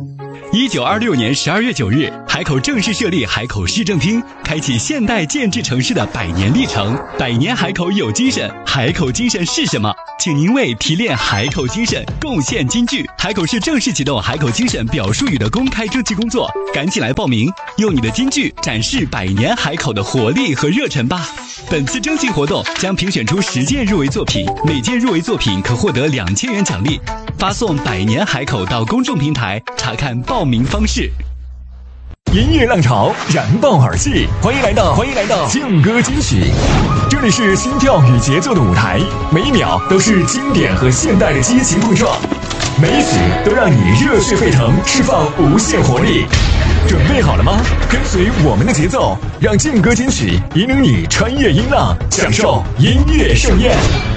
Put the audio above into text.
1926年12月9日，海口正式设立海口市政厅，开启现代建制城市的100年历程。100年海口有精神，海口精神是什么？请您为提炼海口精神贡献金句。海口市正式启动海口精神表述语的公开征集工作，赶紧来报名，用你的金句展示100年海口的活力和热忱吧。本次征集活动将评选出10件入围作品，每件入围作品可获得2000元奖励。发送100年海口到公众平台查看报名方式。 音乐浪潮燃爆耳际，欢迎来到劲歌金曲，这里是心跳与节奏的舞台，每一秒都是经典和现代的激情碰撞，每一曲都让你热血沸腾，释放无限活力。准备好了吗？跟随我们的节奏，让劲歌金曲引领你穿越音浪，享受音乐盛宴。